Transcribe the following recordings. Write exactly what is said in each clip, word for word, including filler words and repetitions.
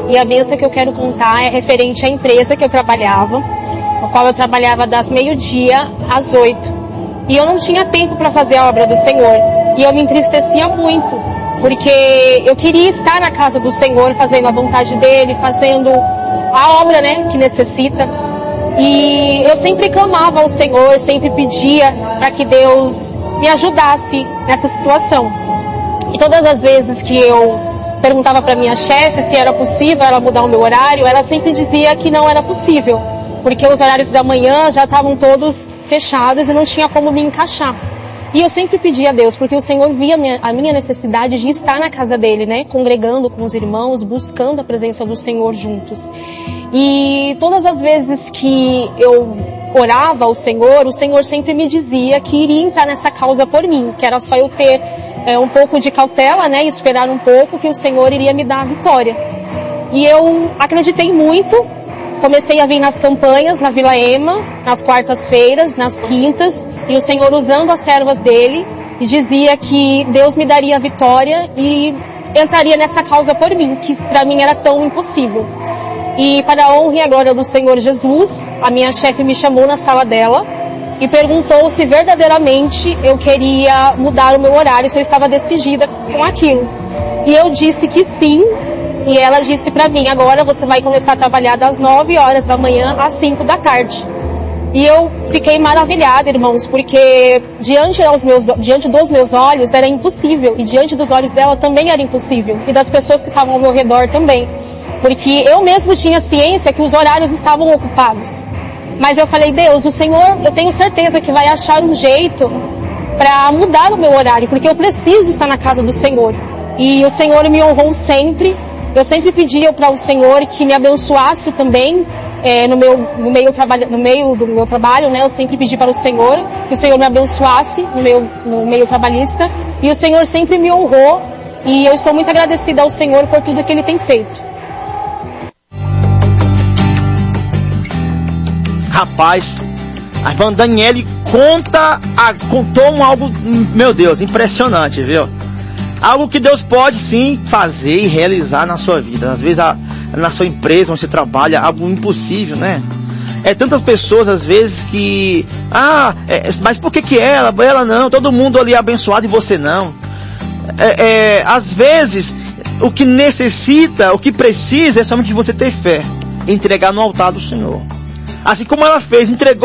E a bênção que eu quero contar é referente à empresa que eu trabalhava, no qual eu trabalhava das meio-dia às oito. E eu não tinha tempo para fazer a obra do Senhor. E eu me entristecia muito, porque eu queria estar na casa do Senhor, fazendo a vontade dEle, fazendo a obra, né, que necessita. E eu sempre clamava ao Senhor, sempre pedia para que Deus me ajudasse nessa situação. E todas as vezes que eu perguntava para minha chefe se era possível ela mudar o meu horário, ela sempre dizia que não era possível, porque os horários da manhã já estavam todos fechados e não tinha como me encaixar. E eu sempre pedia a Deus, porque o Senhor via a minha necessidade de estar na casa dele, né, congregando com os irmãos, buscando a presença do Senhor juntos. E todas as vezes que eu orava ao Senhor, o Senhor sempre me dizia que iria entrar nessa causa por mim, que era só eu ter é, um pouco de cautela, né, e esperar um pouco, que o Senhor iria me dar a vitória. E eu acreditei muito, comecei a vir nas campanhas, na Vila Ema, nas quartas-feiras, nas quintas, e o Senhor usando as servas dele, e dizia que Deus me daria a vitória e entraria nessa causa por mim, que para mim era tão impossível. E para a honra e a glória do Senhor Jesus, a minha chefe me chamou na sala dela e perguntou se verdadeiramente eu queria mudar o meu horário, se eu estava decidida com aquilo. E eu disse que sim, e ela disse para mim, agora você vai começar a trabalhar das nove horas da manhã às cinco da tarde. E eu fiquei maravilhada, irmãos, porque diante dos, meus, diante dos meus olhos era impossível, e diante dos olhos dela também era impossível, e das pessoas que estavam ao meu redor também. Porque eu mesmo tinha ciência que os horários estavam ocupados. Mas eu falei, Deus, o Senhor, eu tenho certeza que vai achar um jeito para mudar o meu horário, porque eu preciso estar na casa do Senhor. E o Senhor me honrou sempre. Eu sempre pedia para o Senhor que me abençoasse também é, no, meu, no, meio trabalho, no meio do meu trabalho, né? Eu sempre pedi para o Senhor que o Senhor me abençoasse no, meu, no meio trabalhista. E o Senhor sempre me honrou. E eu estou muito agradecida ao Senhor por tudo que Ele tem feito. Rapaz, a irmã Daniele conta, a, contou um algo, meu Deus, impressionante, viu? Algo que Deus pode sim fazer e realizar na sua vida. Às vezes a, na sua empresa onde você trabalha, algo impossível, né? É tantas pessoas às vezes que, ah, é, mas por que que ela, ela não, todo mundo ali é abençoado e você não? É, é, às vezes o que necessita, o que precisa é somente você ter fé, entregar no altar do Senhor. Assim como ela fez, entregou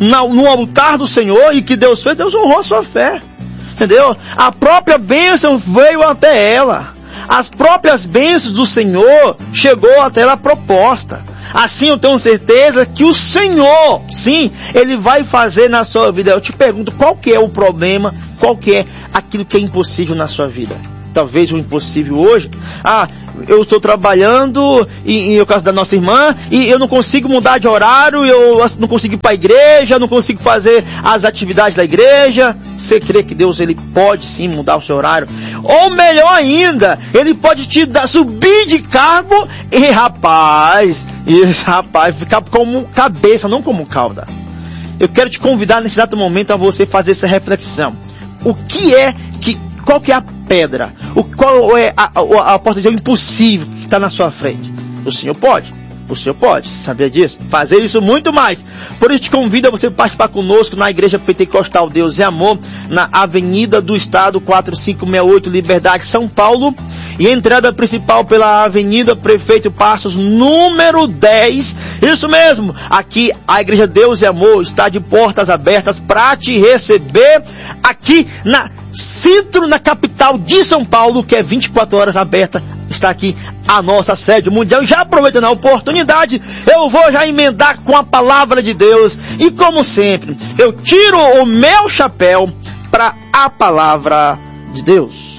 no altar do Senhor, e que Deus fez, Deus honrou a sua fé. Entendeu? A própria bênção veio até ela. As próprias bênçãos do Senhor chegou até ela proposta. Assim eu tenho certeza que o Senhor, sim, Ele vai fazer na sua vida. Eu te pergunto, qual que é o problema? Qual que é aquilo que é impossível na sua vida? Talvez o impossível hoje, ah, eu estou trabalhando em, em caso da nossa irmã, e eu não consigo mudar de horário, eu não consigo ir para a igreja, não consigo fazer as atividades da igreja. Você crê que Deus, Ele pode sim mudar o seu horário? Ou melhor ainda, Ele pode te dar, subir de cargo e rapaz, e rapaz, ficar como cabeça, não como cauda. Eu quero te convidar nesse exato momento a você fazer essa reflexão. O que é que, qual que é a pedra? O, qual é a, a, a porta de impossível que está na sua frente? O Senhor pode. O Senhor pode. Sabia disso? Fazer isso muito mais. Por isso te convido a você participar conosco na Igreja Pentecostal Deus e Amor, na Avenida do Estado quatrocentos e cinquenta e oito, Liberdade, São Paulo. E a entrada principal pela Avenida Prefeito Passos, número dez. Isso mesmo. Aqui a Igreja Deus e Amor está de portas abertas para te receber aqui na centro, na capital de São Paulo, que é vinte e quatro horas aberta. Está aqui a nossa sede mundial. Já aproveitando a oportunidade, eu vou já emendar com a palavra de Deus. E como sempre, eu tiro o meu chapéu para a palavra de Deus.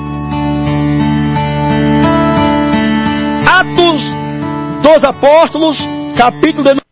Atos dos Apóstolos, capítulo de...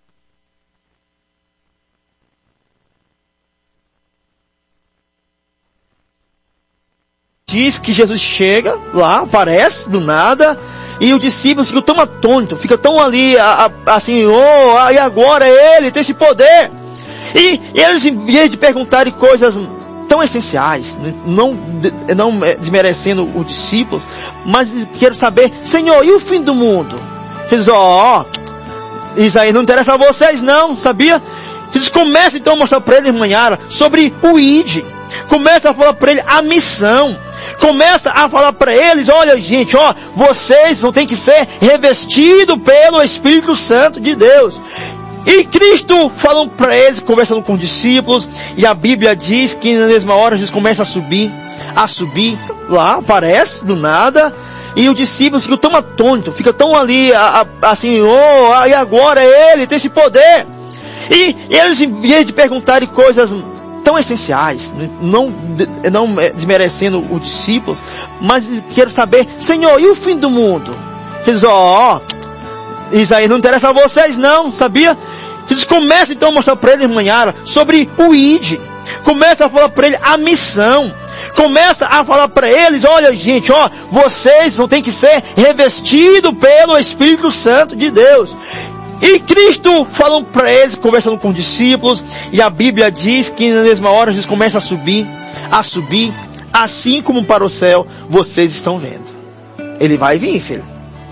Diz que Jesus chega lá, aparece do nada, e os discípulos ficam tão atônitos, ficam tão ali, a, a, assim, oh, e agora ele tem esse poder. E, e eles, em vez de perguntarem coisas tão essenciais, não, não desmerecendo os discípulos, mas quero saber, Senhor, e o fim do mundo? Jesus, ó, oh, isso aí não interessa a vocês não, sabia? Jesus começa então a mostrar para ele, irmã Yara, sobre o I D. Começa a falar para ele a missão. Começa a falar para eles, olha gente, ó, vocês vão ter que ser revestidos pelo Espírito Santo de Deus. E Cristo falando para eles, conversando com os discípulos, e a Bíblia diz que na mesma hora Jesus começa a subir, a subir, lá aparece do nada, e os discípulos ficam tão atônitos, ficam tão ali, a, a, assim, oh, e agora ele tem esse poder. E eles, em vez de perguntarem coisas tão essenciais, não, não desmerecendo os discípulos, mas quero saber, Senhor, e o fim do mundo? Jesus, ó, oh, isso aí não interessa a vocês não, sabia? Jesus começa então a mostrar para ele, irmã Yara, sobre o I D. Começa a falar para ele a missão. Começa a falar para eles, olha gente, ó, vocês vão ter que ser revestidos pelo Espírito Santo de Deus. E Cristo falando para eles, conversando com os discípulos, e a Bíblia diz que na mesma hora Jesus começa a subir, a subir, assim como para o céu, vocês estão vendo. Ele vai vir, filho.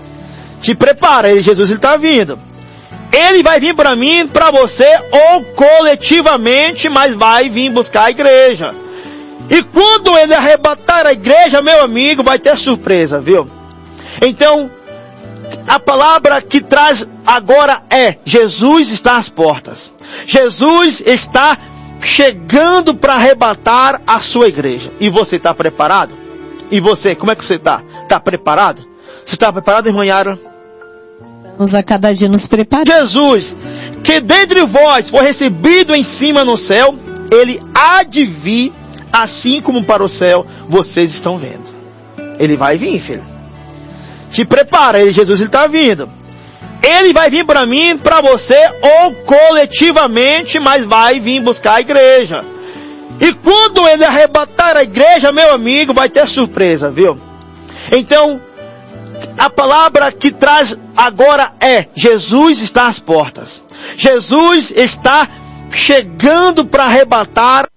Te prepara, ele, Jesus, ele está vindo. Ele vai vir para mim, para você, ou coletivamente, mas vai vir buscar a igreja. E quando ele arrebatar a igreja, meu amigo, vai ter surpresa, viu? Então, a palavra que traz agora é, Jesus está às portas. Jesus está chegando para arrebatar a sua igreja. E você está preparado? E você, como é que você está? Está preparado? Você está preparado, irmã Yara? Estamos a cada dia nos preparando. Jesus, que dentre vós for recebido em cima no céu, ele há de vir, assim como para o céu, vocês estão vendo. Ele vai vir, filho. Te prepara, ele, Jesus, ele está vindo. Ele vai vir para mim, para você, ou coletivamente, mas vai vir buscar a igreja. E quando ele arrebatar a igreja, meu amigo, vai ter surpresa, viu? Então, a palavra que traz agora é, Jesus está às portas. Jesus está chegando para arrebatar